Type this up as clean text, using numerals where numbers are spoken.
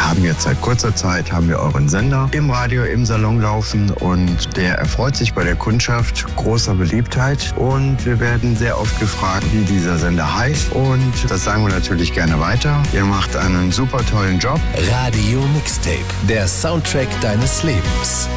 haben jetzt seit kurzer Zeit euren Sender im Radio, im Salon laufen und der erfreut sich bei der Kundschaft großer Beliebtheit und wir werden sehr oft gefragt, wie dieser Sender heißt und das sagen wir natürlich gerne weiter. Ihr macht einen super tollen Job. Radio Mixtape, der Soundtrack deines Lebens.